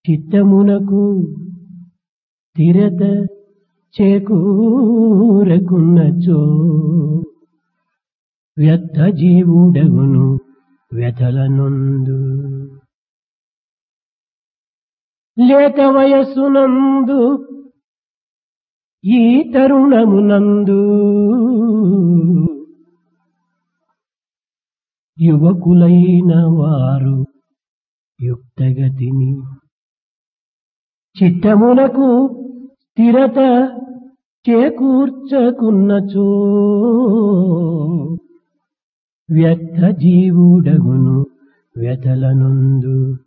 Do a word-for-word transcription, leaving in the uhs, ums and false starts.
చిత్తమునకు స్థిరత చేకూరకున్నచో వ్యర్థ జీవుడగును వ్యథలనొందు. లేత వయస్సునందు ఈ తరుణమునందు యువకులైన వారు యుక్తగతిని చిత్తమునకు స్థిరత చేకూర్చకున్నచో వ్యర్థ జీవుడగును వ్యథలనొందు.